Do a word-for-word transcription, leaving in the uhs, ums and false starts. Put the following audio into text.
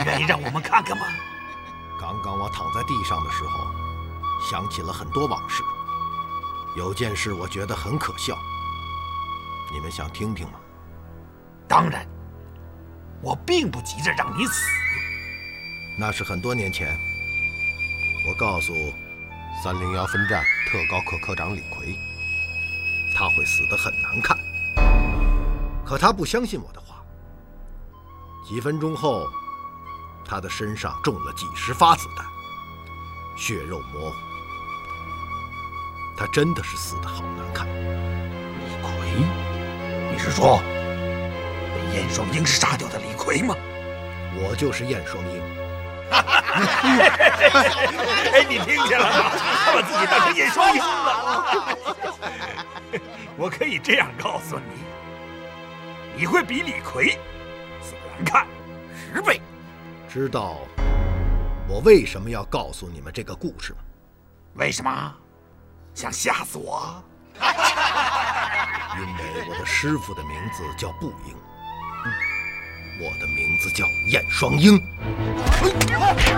愿意让我们看看吗？ 刚刚我躺在地上的时候，想起了很多往事。有件事我觉得很可笑，你们想听听吗？ 当然，我并不急着让你死。 那是很多年前，我告诉三零幺分站特高科科长李逵，他会死得很难看。可他不相信我的话。几分钟后，他的身上中了几十发子弹，血肉模糊。他真的是死得好难看。 李逵？你是说被燕双鹰杀掉的李逵吗？ 我就是燕双鹰。 哎，你听见了吗？他把自己当成燕双鹰了。我可以这样告诉你，你会比李逵死得难看十倍。 知道我为什么要告诉你们这个故事吗？ 为什么？想吓死我？ 因为我的师傅的名字叫步鹰，我的名字叫燕双鹰。